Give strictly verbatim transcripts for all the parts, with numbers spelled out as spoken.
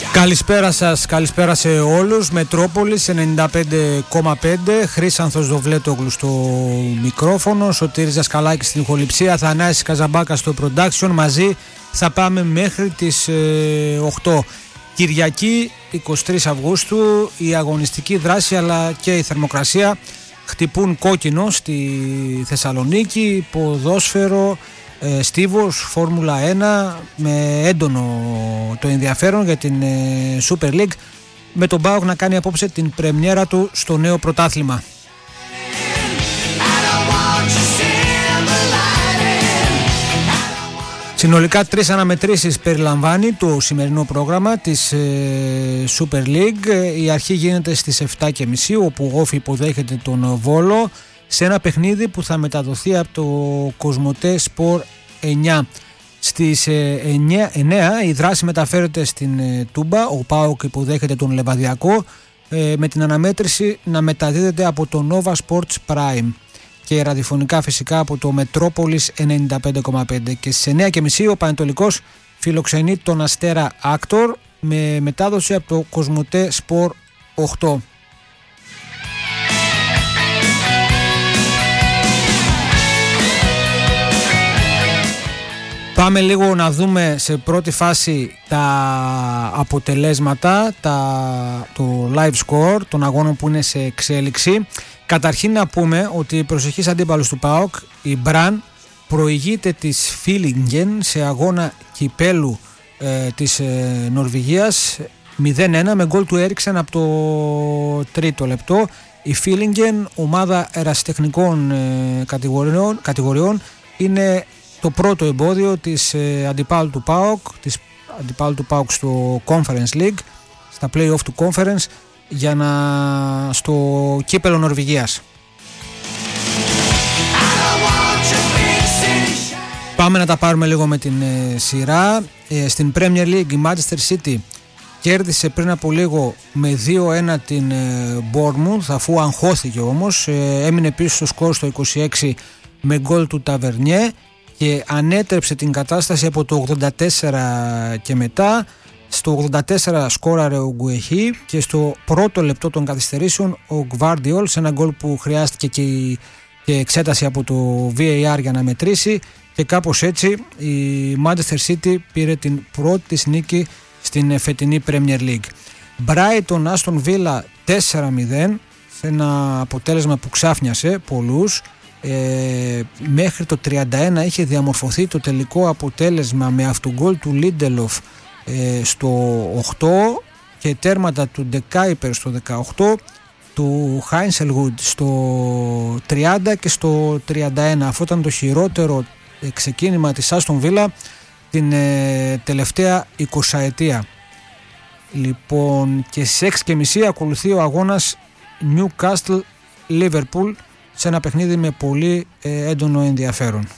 Καλησπέρα σας, καλησπέρα σε όλους. Μετρόπολης ενενήντα πέντε κόμμα πέντε, Χρύσανθος Δοβλέτογλου στο μικρόφωνο, Σωτήρης Δασκαλάκης στην ηχοληψία, Θανάσης Καζαμπάκας στο production. Μαζί θα πάμε μέχρι τις ε, οκτώ. Κυριακή εικοστή τρίτη Αυγούστου, η αγωνιστική δράση αλλά και η θερμοκρασία χτυπούν κόκκινο στη Θεσσαλονίκη, ποδόσφαιρο, ε, στίβος, Φόρμουλα ένα, με έντονο το ενδιαφέρον για την ε, Super League, με τον ΠΑΟΚ να κάνει απόψε την πρεμιέρα του στο νέο πρωτάθλημα. Συνολικά τρεις αναμετρήσεις περιλαμβάνει το σημερινό πρόγραμμα της ε, Super League. Η αρχή γίνεται στις επτά και μισή, όπου ο Όφη υποδέχεται τον Βόλο σε ένα παιχνίδι που θα μεταδοθεί από το Κοσμοτέ Sport εννιά. Στις ε, εννιά, εννιά η δράση μεταφέρεται στην ε, Τούμπα, ο ΠΑΟΚ υποδέχεται τον Λεβαδιακό, ε, με την αναμέτρηση να μεταδίδεται από το Nova Sports Prime και ραδιοφωνικά φυσικά από το Μετρόπολης ενενήντα πέντε κόμμα πέντε. Και στις εννιά και μισή ο Πανετολικός φιλοξενεί τον Αστέρα Άκτορ με μετάδοση από το Κοσμοτέ Sport οκτώ. Πάμε λίγο να δούμε σε πρώτη φάση τα αποτελέσματα, τα, το live score των αγώνων που είναι σε εξέλιξη. Καταρχήν να πούμε ότι η προσεχής αντίπαλος του ΠΑΟΚ, η Μπραν, προηγείται της Φίλιγγεν σε αγώνα κυπέλου ε, της ε, Νορβηγίας μηδέν ένα με γκολ του Έριξεν από το τρίτο λεπτό. Η Φίλιγγεν, ομάδα ερασιτεχνικών ε, κατηγοριών, κατηγοριών, είναι το πρώτο εμπόδιο της ε, αντιπάλου του ΠΑΟΚ, της αντιπάλου του ΠΑΟΚ στο Conference League, στα play-off του Conference, για να στο κύπελο Νορβηγίας. Πάμε να τα πάρουμε λίγο με την ε, σειρά. Ε, στην Premier League η Manchester City κέρδισε πριν από λίγο με δύο ένα την ε, Bournemouth, αφού αγχώθηκε όμως, ε, έμεινε πίσω στο σκορ στο είκοσι έξι με γκολ του Ταβερνιέ και ανέτρεψε την κατάσταση από το ογδόντα τέσσερα και μετά. Στο ογδόντα τέσσερα σκόραρε ο Γκουεχή και στο πρώτο λεπτό των καθυστερήσεων ο Γκβάρντιολ, σε ένα γκολ που χρειάστηκε και, η, και εξέταση από το βι έι αρ για να μετρήσει, και κάπως έτσι η Manchester City πήρε την πρώτη της νίκη στην φετινή Premier League. Brighton Aston Villa τέσσερα μηδέν, σε ένα αποτέλεσμα που ξάφνιασε πολλούς. Ε, μέχρι το τριάντα ένα είχε διαμορφωθεί το τελικό αποτέλεσμα με αυτογκόλ του Lindelof ε, στο οκτώ και τέρματα του Ντεκάιπερ στο δεκαοκτώ, του Χάινσελγουντ στο τριάντα και στο τριάντα ένα. Αυτό ήταν το χειρότερο ξεκίνημα της Άστον Βίλα την ε, τελευταία εικοσαετία. Λοιπόν, και στις έξι και μισή ακολουθεί ο αγώνας Newcastle Liverpool, σε ένα παιχνίδι με πολύ ε, έντονο ενδιαφέρον.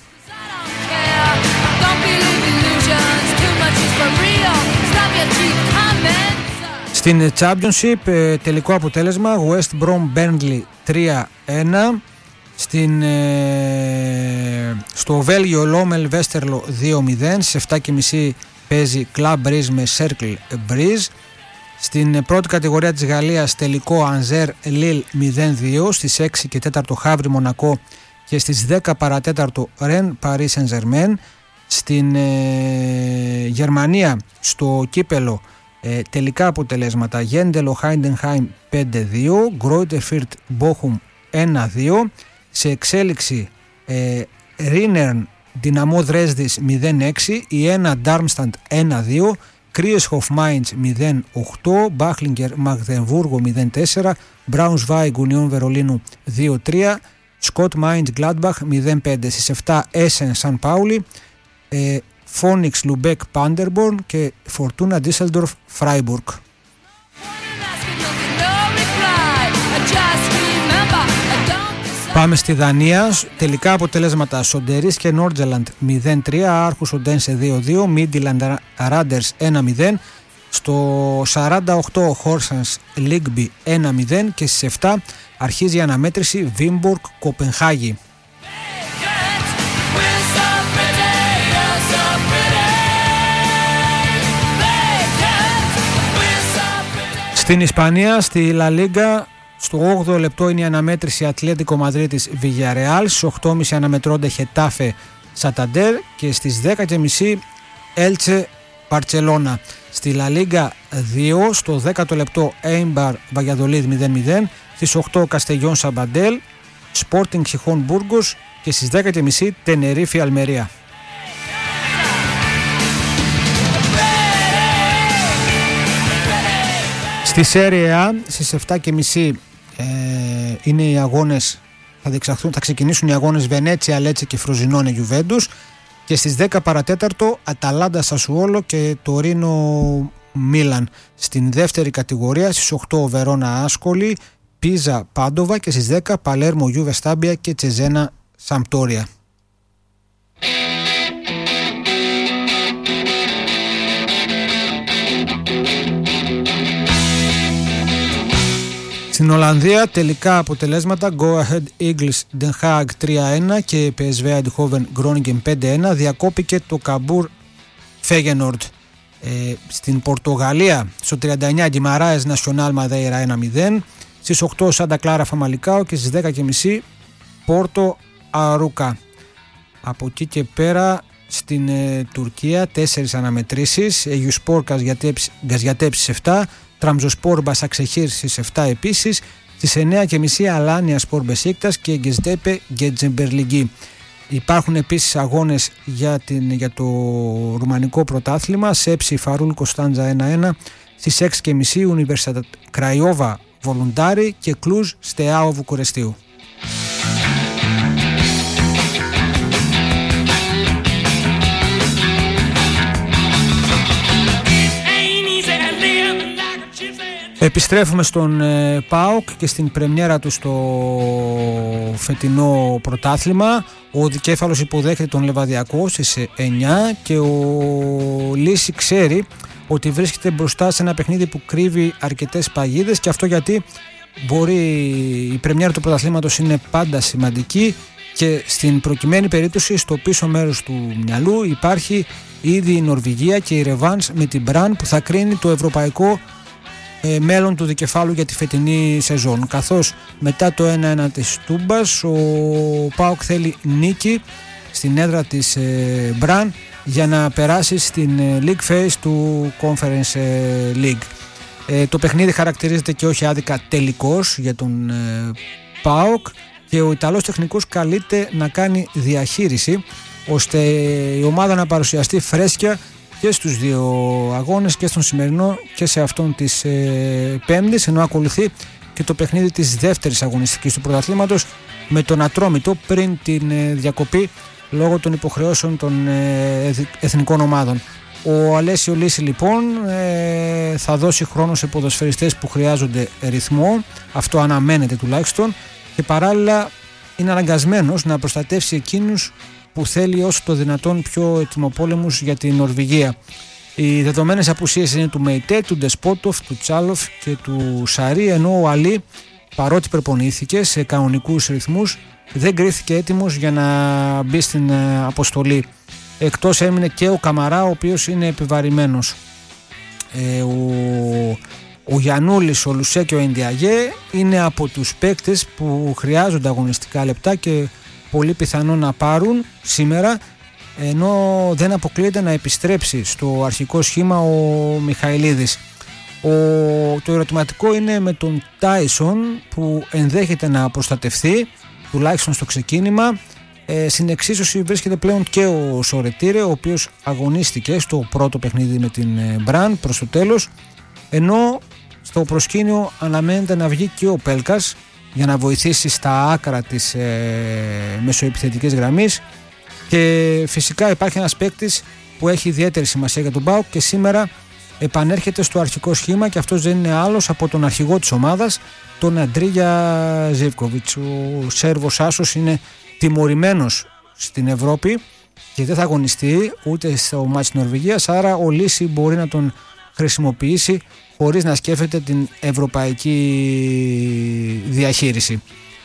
Στην Championship ε, τελικό αποτέλεσμα West Brom Burnley τρία ένα. Στην, ε, στο Βέλγιο Λόμελ Βέστερλο δύο μηδέν. Στις επτά και μισή παίζει Club Brugge με Cercle Brugge. Στην πρώτη κατηγορία της Γαλλίας τελικό Ανζέρ Λίλ μηδέν δύο. Στις έξι και τέσσερα Χαύρι Μονακό και στις δέκα παρατέταρτο Ρεν Παρί Σεν Ζερμέν. Στην ε, Γερμανία στο κύπελο ε, τελικά αποτελέσματα Γέντελο Χάιντενχάιμ πέντε δύο, Γκρόιτε Φίρτ Μπόχουμ ένα δύο. Σε εξέλιξη ε, Ρίνερν Δυναμό Δρέσδης μηδέν έξι, η ένα Ντάρμσταντ ένα δύο, Κρίεσχοφ Μάιντς μηδέν οκτώ, Μπάχλιγκερ Μαγδεμβούργο μηδέν τέσσερα, Μπράουνσβάιγκ Ουνιόν Βερολίνου δύο τρία, Σκοτ Μάιντς Γκλάντμπαχ μηδέν πέντε. Στις επτά Έσεν Σαν Πάουλι, ε, Φόνιξ Λουμπέκ Πάντερμπορν και Φορτούνα Ντίσελντορφ Φράιμπουργκ. Πάμε στη Δανία. Τελικά αποτελέσματα Σοντερίς και Νόρτζελαντ μηδέν τρία, Άρχους Οντένσε δύο δύο, Μίντιλαντ Ράντερς ένα μηδέν. Στο σαράντα οκτώ Χόρσανς Λίγκμπι ένα μηδέν και στις επτά αρχίζει η αναμέτρηση Βίμπορκ Κοπενχάγη. Στην Ισπανία, στη Λα Λίγκα, στο όγδοο λεπτό είναι η αναμέτρηση Ατλέτικο Μαδρίτης Villarreal, στις οκτώ και μισή αναμετρώνται Χετάφε Σανταντέρ και στις δέκα και μισή Έλτσε Μπαρτσελώνα. Στη Λα Λίγκα δύο, στο δέκατο λεπτό Έιμπαρ Βαγιαδολίδ μηδέν μηδέν, στις οκτώ Καστεγιόν Σαμπαντέλ, Sporting Χιχόν Μπούργος και στις δέκα και μισή Τενερίφη Αλμερία. Στη Serie A στις επτά και μισή ε, είναι οι αγώνες, θα, διεξαχθούν, θα ξεκινήσουν οι αγώνες Βενέτσια, Λέτσε και Φροζινόνε Γιουβέντους και στις δέκα παρατέταρτο Αταλάντα Σασουόλο και Τωρίνο Μίλαν. Στην δεύτερη κατηγορία στις οκτώ Βερόνα Άσκολη, Πίζα Πάντοβα και στις δέκα Παλέρμο Γιούβε Στάμπια και Τσεζένα Σαμπτόρια. Στην Ολλανδία τελικά αποτελέσματα: Go Ahead Eagles Den Haag τρία ένα και πι ες βι Eindhoven Groningen πέντε ένα. Διακόπηκε το Καμπούρ Φέγενορντ. Ε, στην Πορτογαλία στο τριάντα εννιά Γκιμαράες Νασιονάλ Μαδέιρα ένα μηδέν. Στις οκτώ Σάντα Κλάρα Φαμαλικάο και στις δέκα και μισή Πόρτο Αρούκα. Από εκεί και πέρα στην ε, Τουρκία τέσσερις αναμετρήσεις. Αιγιουσπόρ Γκαζιατέπ στις επτά, Τραμζοσπόρ Μπασαξεχίρ στις επτά επίσης. Στις εννέα και μισή Αλάνια Σπορ Μπεσίκτας και Γκεζτέπε Γκετζεμπερλιγκή. Υπάρχουν επίσης αγώνες για, την, για το ρουμανικό πρωτάθλημα. Σέψη Φαρούλ Κωνσταντζα ένα ένα, στις έξι και μισή Ουνιβερσιτάτ Κραϊόβα Βολουντάρι και Κλούζ Στεάο Βουκουρεστίου. Επιστρέφουμε στον ε, ΠΑΟΚ και στην πρεμιέρα του στο φετινό πρωτάθλημα. Ο Δικέφαλος υποδέχεται τον Λεβαδιακό στις εννιά και ο Λύση ξέρει ότι βρίσκεται μπροστά σε ένα παιχνίδι που κρύβει αρκετές παγίδες, και αυτό γιατί μπορεί η πρεμιέρα του πρωταθλήματος είναι πάντα σημαντική και στην προκειμένη περίπτωση στο πίσω μέρος του μυαλού υπάρχει ήδη η Νορβηγία και η ρεβάνς με την Μπραν που θα κρίνει το ευρωπαϊκό ε, μέλλον του Δικεφάλου για τη φετινή σεζόν. Καθώς μετά το ένα ένα της Τούμπας ο ΠΑΟΚ θέλει νίκη στην έδρα της ε, Μπραν για να περάσει στην ε, League Phase του Conference ε, League. Ε, το παιχνίδι χαρακτηρίζεται και όχι άδικα τελικός για τον ε, ΠΑΟΚ και ο Ιταλός τεχνικός καλείται να κάνει διαχείριση ώστε η ομάδα να παρουσιαστεί φρέσκια και στους δύο αγώνες, και στον σημερινό και σε αυτόν της ε, Πέμπτης, ενώ ακολουθεί και το παιχνίδι της δεύτερης αγωνιστικής του πρωταθλήματος με τον Ατρόμητο πριν την ε, διακοπή λόγω των υποχρεώσεων των ε, εθνικών ομάδων. Ο Αλέσιο Λύση λοιπόν ε, θα δώσει χρόνο σε ποδοσφαιριστές που χρειάζονται ρυθμό, αυτό αναμένεται τουλάχιστον, και παράλληλα είναι αναγκασμένος να προστατεύσει εκείνους που θέλει όσο το δυνατόν πιο ετοιμοπόλεμους για την Νορβηγία. Οι δεδομένες απουσίες είναι του Μεϊτέ, του Ντεσπότοφ, του Τσάλοφ και του Σαρί, ενώ ο Αλή, παρότι προπονήθηκε σε κανονικούς ρυθμούς, δεν κρίθηκε έτοιμος για να μπει στην αποστολή. Εκτός έμεινε και ο Καμαρά, ο οποίος είναι επιβαρημένος. Ε, ο, ο Γιαννούλης, ο Λουσέ και ο Εντιαγέ είναι από τους παίκτες που χρειάζονται αγωνιστικά λεπτά και πολύ πιθανό να πάρουν σήμερα, ενώ δεν αποκλείεται να επιστρέψει στο αρχικό σχήμα ο Μιχαηλίδης. Ο, το ερωτηματικό είναι με τον Τάισον που ενδέχεται να προστατευθεί τουλάχιστον στο ξεκίνημα. Ε, στην εξίσωση βρίσκεται πλέον και ο Σορετήρε, ο οποίος αγωνίστηκε στο πρώτο παιχνίδι με την Μπραν προς το τέλος, ενώ στο προσκήνιο αναμένεται να βγει και ο Πέλκας για να βοηθήσει στα άκρα της ε, μεσοεπιθετικής γραμμής, και φυσικά υπάρχει ένας παίκτης που έχει ιδιαίτερη σημασία για τον ΠΑΟΚ και σήμερα επανέρχεται στο αρχικό σχήμα, και αυτός δεν είναι άλλος από τον αρχηγό της ομάδας, τον Αντρίγια Ζίβκοβιτς. Ο Σέρβος Άσος είναι τιμωρημένος στην Ευρώπη και δεν θα αγωνιστεί ούτε στο μάτς της Νορβηγίας, άρα ο Λύση μπορεί να τον χρησιμοποιήσει χωρίς να σκέφτεται την ευρωπαϊκή διαχείριση.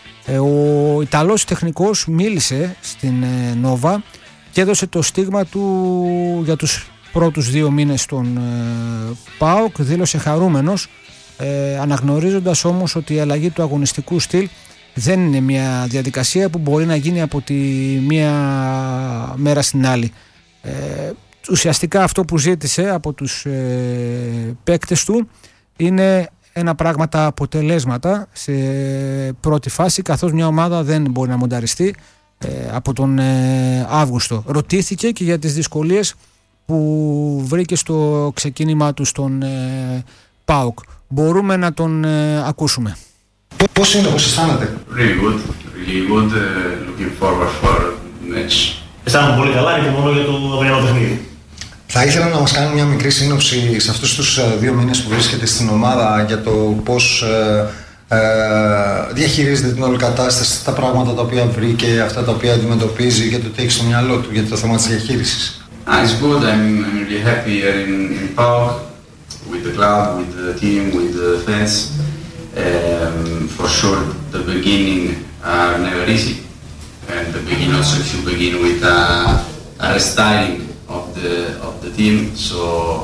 Ο Ιταλός τεχνικός μίλησε στην Νόβα και έδωσε το στίγμα του για τους πρώτους δύο μήνες στον ΠΑΟΚ. Δήλωσε χαρούμενος ε, αναγνωρίζοντας όμως ότι η αλλαγή του αγωνιστικού στυλ δεν είναι μια διαδικασία που μπορεί να γίνει από τη μία μέρα στην άλλη. Ε, ουσιαστικά αυτό που ζήτησε από τους ε, παίκτες του είναι ένα πράγμα, τα αποτελέσματα σε πρώτη φάση, καθώς μια ομάδα δεν μπορεί να μονταριστεί ε, από τον ε, Αύγουστο. Ρωτήθηκε και για τις δυσκολίες που βρήκε στο ξεκίνημα του στον ε, ΠΑΟΚ. Μπορούμε να τον ε, ακούσουμε. Πώς είναι, πώς αισθάνεται? Really good, really good, uh, looking forward for the match. Αισθάνομαι πολύ καλά και μόνο για το αυριανό παιχνίδι. Θα ήθελα να μας κάνει μια μικρή σύνοψη σε αυτούς τους δύο μήνες που βρίσκεται στην ομάδα για το πώς ε, ε, διαχειρίζεται την όλη κατάσταση, τα πράγματα τα οποία βρήκε, αυτά τα οποία αντιμετωπίζει και το τι έχει στο μυαλό του για το θέμα της διαχείρισης. Ah, it's good. I'm, I'm really happy here in, in PAOK, with the club, with the team, with the fans. Um, for sure, the beginning are never easy, and the beginning also if you begin with a, a restyling of the of the team. So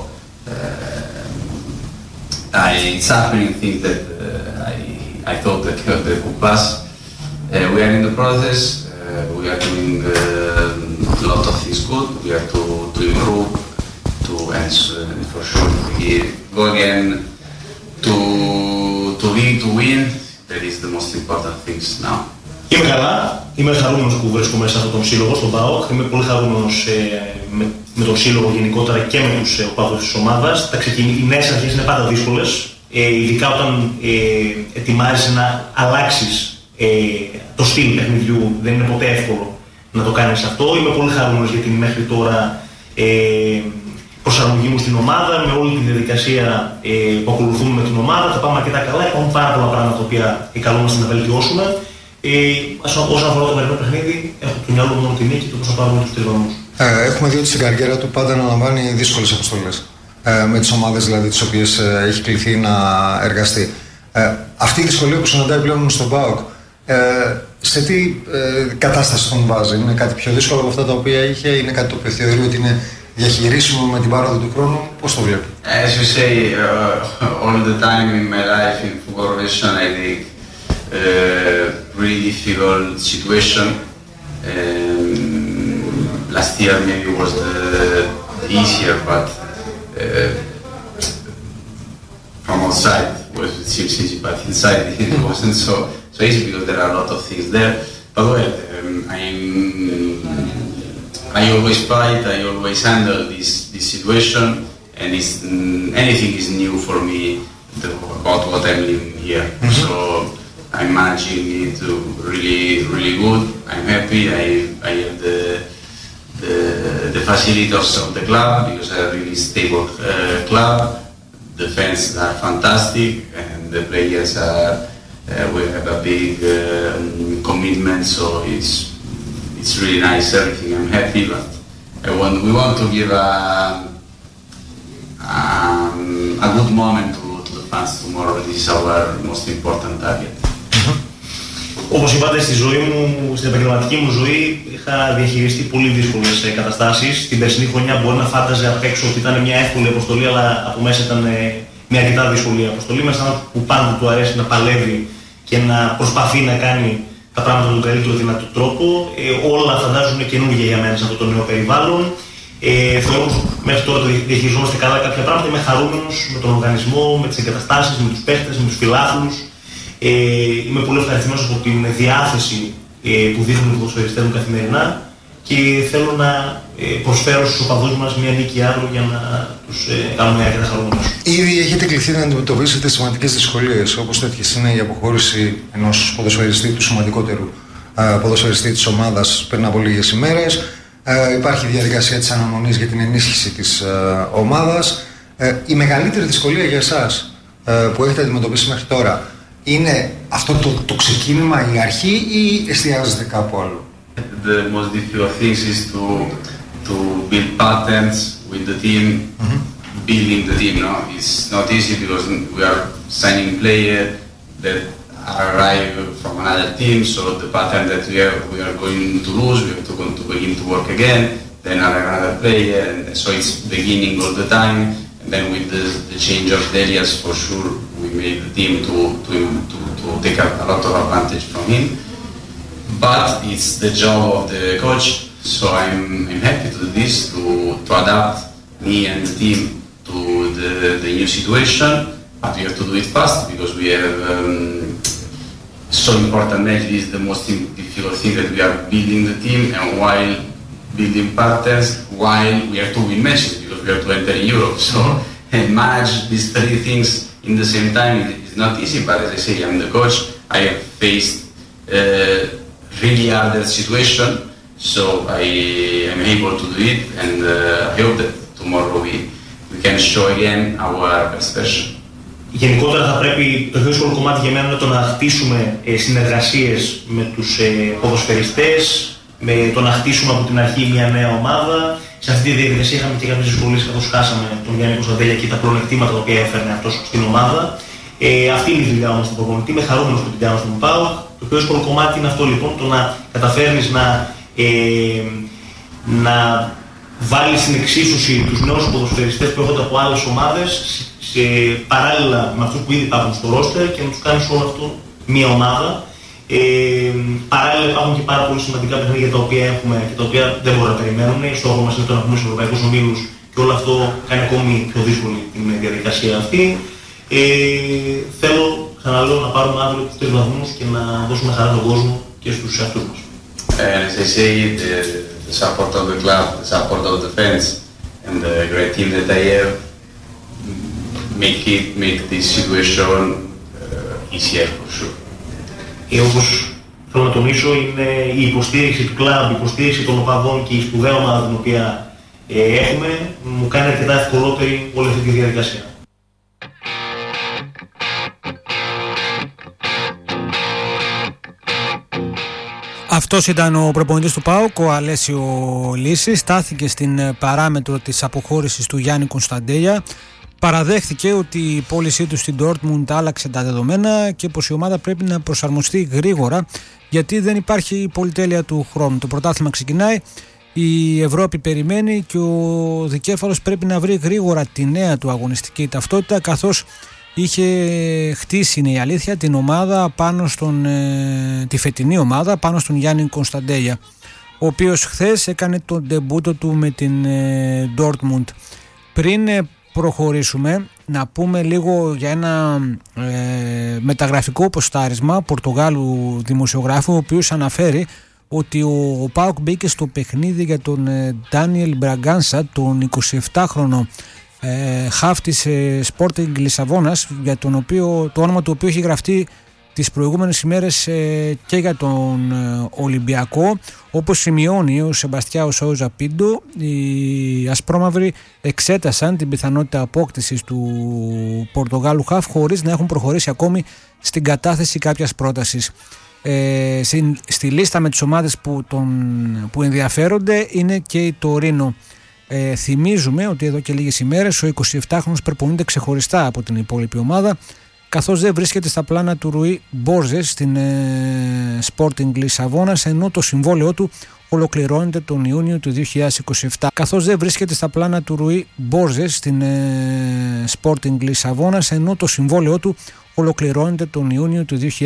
uh, I, it's happening things that uh, I I thought that that could pass. Uh, we are in the process. Uh, we are doing uh, a lot of things good. We have to to improve, to and uh, for sure go again to. To win, to win, that is the most important things now. Είμαι καλά, είμαι χαρούμενος που βρίσκομαι σε αυτόν τον σύλλογο, στον ΠΑΟΚ. Είμαι πολύ χαρούμενος ε, με, με τον σύλλογο γενικότερα και με τους ε, οπαδούς της ομάδας. Τα ξεκινή, οι νέες αρχές είναι πάντα δύσκολες, ε, ειδικά όταν ε, ετοιμάζεσαι να αλλάξεις ε, το στυλ παιχνιδιού. Δεν είναι ποτέ εύκολο να το κάνεις αυτό. Είμαι πολύ χαρούμενος γιατί μέχρι τώρα ε, προσαρμογή μου στην ομάδα, με όλη τη διαδικασία ε, που ακολουθούμε με την ομάδα, τα πάμε αρκετά καλά. Υπάρχουν πάρα πολλά πράγματα τα οποία καλούμαστε να βελτιώσουμε. Ε, όσον αφορά το μερικό παιχνίδι, έχω το μυαλό μου μόνο τη νίκη και πώς θα πάρουμε τους τρεις βαθμούς. Ε, έχουμε δει ότι στην καριέρα του πάντα αναλαμβάνει δύσκολες αποστολές. Ε, με τις ομάδες δηλαδή τις οποίες ε, έχει κληθεί να εργαστεί. Ε, αυτή η δυσκολία που συναντάει πλέον στον ΠΑΟΚ, ε, σε τι ε, κατάσταση τον βάζει? Είναι κάτι πιο δύσκολο από αυτά τα οποία είχε, είναι κάτι το οποίο θεωρεί ότι είναι διαχειρίσιμο με την πάροδο του χρόνου? Πώς το βλέπει? As you say, uh, all the time in my life in football profession, I think uh, really difficult situation. Um, last year maybe was the easier, but uh, from outside was it seems easy, but inside it wasn't so so easy because there are a lot of things there. But well, um, I'm. I always fight, I always handle this, this situation, and it's, mm, anything is new for me the, about what I'm living here. Mm-hmm. So I'm managing it really, really good. I'm happy. I, I have the, the, the facilities of the club because I have a really stable uh, club. The fans are fantastic, and the players are. Uh, we have a big uh, commitment, so it's. It's really nice, everything. I'm happy, but I want, we want to give a, um, a good moment to, to the fans tomorrow. This is our most important target. Όπως είπατε, στη ζωή μου, στην επαγγελματική μου ζωή, είχα διαχειριστεί πολύ δύσκολες καταστάσεις. Την περσινή χρονιά μπορεί να φάνταζε απ' έξω ότι ήταν μια εύκολη αποστολή, αλλά από μέσα ήταν μια αρκετά δύσκολη αποστολή. Μέσα έναν που πάντα του αρέσει να παλεύει και να προσπαθεί να κάνει τα πράγματα με τον καλύτερο δυνατό τρόπο. Ε, όλα φαντάζομαι καινούργια για μένα σε αυτό το νέο περιβάλλον. Ε, θεωρώ πως μέχρι τώρα το διαχειριζόμαστε καλά κάποια πράγματα. Είμαι χαρούμενος με τον οργανισμό, με τις εγκαταστάσεις, με τους παίχτες, με τους φιλάθλους. Ε, είμαι πολύ ευχαριστημένος από την διάθεση ε, που δείχνουν οι ποδοσφαιριστές μου καθημερινά και θέλω να ε, προσφέρω στους οπαδούς μας μια νίκη άλλο για να τους ε, κάνουμε αρκετά χαρούμενους. Ήδη έχετε κληθεί να αντιμετωπίσετε σημαντικές δυσκολίες, όπως τέτοιες είναι η αποχώρηση ενός ποδοσφαιριστή, του σημαντικότερου ε, ποδοσφαιριστή της ομάδας πριν από λίγες ημέρες. Ε, υπάρχει διαδικασία της αναμονής για την ενίσχυση της ε, ομάδας. Ε, η μεγαλύτερη δυσκολία για εσάς ε, που έχετε αντιμετωπίσει μέχρι τώρα είναι αυτό το, το ξεκίνημα, η αρχή, ή εστιάζετε κάπου άλλο? The most difficult thing is to to build patterns with the team, mm-hmm. building the team. No, it's not easy because we are signing players that arrive from another team. So the pattern that we are we are going to lose, we have to go to begin to work again. Then arrive another player, and so it's beginning all the time. And then with the, the change of Delias, for sure we made the team to, to, to, to take a, a lot of advantage from him. But it's the job of the coach, so I'm, I'm happy to do this, to, to adapt me and the team to the, the new situation. But we have to do it fast because we have um, so important match. This is the most difficult thing, that we are building the team and while building patterns, while we have to win matches because we have to enter in Europe. So and manage these three things in the same time is not easy. But as I say, I'm the coach. I have faced uh, really hard situation, so I am able to do it, and uh, I hope that tomorrow we we can show again our best version. Γενικότερα θα πρέπει το πιο δύσκολο κομμάτι για μένα είναι το να χτίσουμε ε, συνεργασίες με τους ε, ποδοσφαιριστές, με το να χτίσουμε από την αρχή μια νέα ομάδα. Σε αυτή τη διαδικασία είχαμε και κάποιες δυσκολίες καθώς χάσαμε τον Γιάννη Κωνσταντέλια και τα πλεονεκτήματα τα οποία έφερνε αυτός στην ομάδα. Ε, αυτή είναι η δουλειά όμως του προπονητή, είμαι χαρούμενος που την κάνω στον ΠΑΟΚ. Το πιο δύσκολο κομμάτι είναι αυτό λοιπόν, το να καταφέρνεις να, ε, να βάλεις στην εξίσωση τους νέους ποδοσφαιριστές που έρχονται από άλλες ομάδες σε, παράλληλα με αυτούς που ήδη υπάρχουν στο ρόστερ και να τους κάνεις όλο αυτό μία ομάδα. Ε, παράλληλα υπάρχουν και πάρα πολύ σημαντικά παιχνίδια τα οποία έχουμε και τα οποία δεν μπορούμε να περιμένουμε. Η στόχο μας είναι το να πούμε στους ευρωπαϊκούς ομίλους και όλο αυτό κάνει ακόμη πιο δύσκολη την διαδικασία αυτή. Ε, θέλω, ξαναλέω, να πάρουμε αύριο τους τρεις βαθμούς και να δώσουμε χαρά στον κόσμο και στους εαυτούς μας. And as I say, the, the support of the club, the support of the fans and the great team that I have make it, make this situation uh, easier for sure. Ε, όπως θέλω να τονίσω, είναι η υποστήριξη του κλαμπ, η υποστήριξη των οπαδών και η σπουδαία ομάδα την οποία ε, έχουμε, μου κάνει αρκετά ευκολότερη όλη αυτή τη διαδικασία. Αυτός ήταν ο προπονητής του ΠΑΟΚ, ο Αλέσιο Λύσης. Στάθηκε στην παράμετρο της αποχώρησης του Γιάννη Κωνσταντέλια. Παραδέχθηκε ότι η πώλησή του στην Dortmund άλλαξε τα δεδομένα και πως η ομάδα πρέπει να προσαρμοστεί γρήγορα, γιατί δεν υπάρχει πολυτέλεια του χρόνου. Το πρωτάθλημα ξεκινάει, η Ευρώπη περιμένει και ο δικέφαλος πρέπει να βρει γρήγορα τη νέα του αγωνιστική ταυτότητα, καθώς είχε χτίσει, είναι η αλήθεια, την ομάδα πάνω στον, ε, τη φετινή ομάδα πάνω στον Γιάννη Κωνσταντέλια, ο οποίος χθες έκανε τον ντεμπούτο του με την ε, Dortmund. Πριν ε, προχωρήσουμε, να πούμε λίγο για ένα ε, μεταγραφικό ποστάρισμα Πορτογάλου δημοσιογράφου, ο οποίος αναφέρει ότι ο, ο ΠΑΟΚ μπήκε στο παιχνίδι για τον Ντάνιελ Μπραγκάνσα, τον εικοσιεπτάχρονο ε, χαφ της ε, Sporting Λισαβόνας, για τον οποίο, το όνομα του οποίου έχει γραφτεί τις προηγούμενες ημέρες ε, και για τον ε, Ολυμπιακό. Όπως σημειώνει ο Σεμπαστιάο Σόουζα Πίντο, οι ασπρόμαυροι εξέτασαν την πιθανότητα απόκτησης του Πορτογάλου χαφ χωρίς να έχουν προχωρήσει ακόμη στην κατάθεση κάποιας πρότασης. Ε, στη, στη λίστα με τις ομάδες που, τον, που ενδιαφέρονται είναι και η Τορίνο. Ε, θυμίζουμε ότι εδώ και λίγες ημέρες ο εικοσιεπτάχρονος προπονείται ξεχωριστά από την υπόλοιπη ομάδα, καθώς δεν βρίσκεται στα πλάνα του Ρουί Μπόρζες στην ε, Sporting Λισαβόνας, ενώ το συμβόλαιό του ολοκληρώνεται τον Ιούνιο του δύο χιλιάδες είκοσι επτά. Καθώς δεν βρίσκεται στα πλάνα του Ρουί Μπόρζες στην ε, Sporting Λισαβόνας, ενώ το συμβόλαιό του ολοκληρώνεται τον Ιούνιο του δύο χιλιάδες είκοσι επτά.